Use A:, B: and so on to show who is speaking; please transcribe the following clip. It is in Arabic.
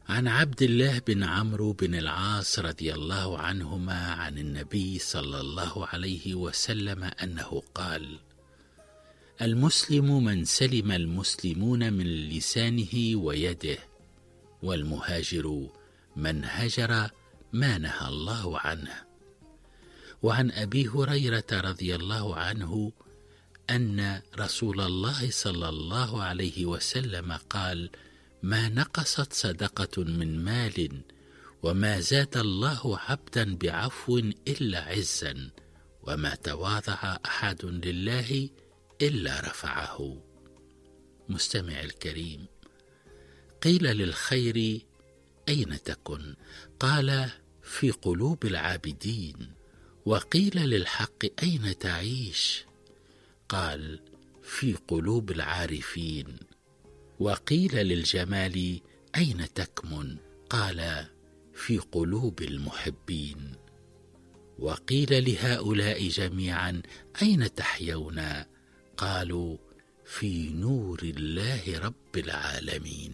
A: عن عبد الله بن عمرو بن العاص رضي الله عنهما عن النبي صلى الله عليه وسلم أنه قال: المسلم من سلم المسلمون من لسانه ويده، والمهاجر من هجر ما نهى الله عنه. وعن أبي هريرة رضي الله عنه أن رسول الله صلى الله عليه وسلم قال: ما نقصت صدقة من مال، وما زاد الله عبدا بعفو إلا عزا، وما تواضع أحد لله إلا رفعه. مستمع الكريم، قيل للخير: أين تكن؟ قال: في قلوب العابدين. وقيل للحق: أين تعيش؟ قال: في قلوب العارفين. وقيل للجمال: أين تكمن؟ قال: في قلوب المحبين. وقيل لهؤلاء جميعا: أين تحيون؟ قالوا: في نور الله رب العالمين.